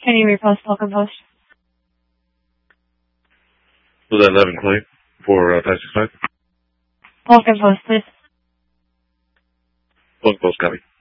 Can you repost Welcome Post? Was that 11 Clay for Taxi Side? Welcome Post, please. Welcome Post, copy.